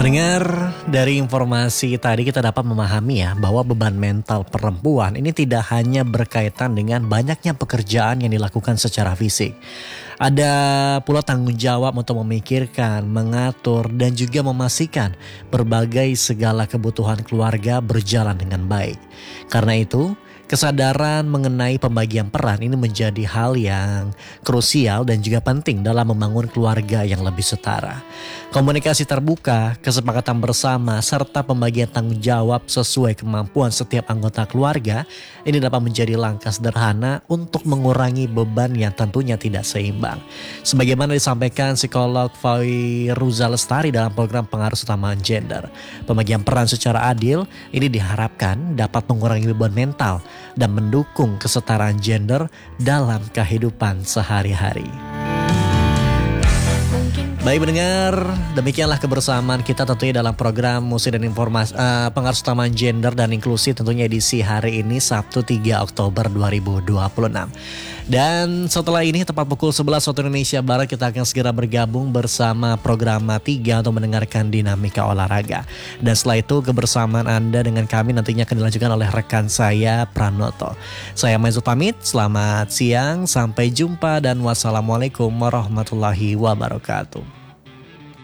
Dengar dari informasi tadi kita dapat memahami ya bahwa beban mental perempuan ini tidak hanya berkaitan dengan banyaknya pekerjaan yang dilakukan secara fisik. Ada pula tanggung jawab untuk memikirkan, mengatur dan juga memastikan berbagai segala kebutuhan keluarga berjalan dengan baik. Karena itu, kesadaran mengenai pembagian peran ini menjadi hal yang krusial dan juga penting dalam membangun keluarga yang lebih setara. Komunikasi terbuka, kesepakatan bersama, serta pembagian tanggung jawab sesuai kemampuan setiap anggota keluarga ini dapat menjadi langkah sederhana untuk mengurangi beban yang tentunya tidak seimbang. Sebagaimana disampaikan psikolog Fairuza Lestari dalam program Pengaruh Utamaan Gender, pembagian peran secara adil ini diharapkan dapat mengurangi beban mental dan mendukung kesetaraan gender dalam kehidupan sehari-hari. Baik pendengar, demikianlah kebersamaan kita tentunya dalam program Musik dan Informasi Pengaruh Utamaan Gender dan Inklusi tentunya edisi hari ini Sabtu 3 Oktober 2026. Dan setelah ini tepat pukul 11 waktu Indonesia Barat kita akan segera bergabung bersama program 3 untuk mendengarkan dinamika olahraga. Dan setelah itu kebersamaan Anda dengan kami nantinya akan dilanjutkan oleh rekan saya Pranoto. Saya Maizul pamit, selamat siang, sampai jumpa dan wassalamualaikum warahmatullahi wabarakatuh.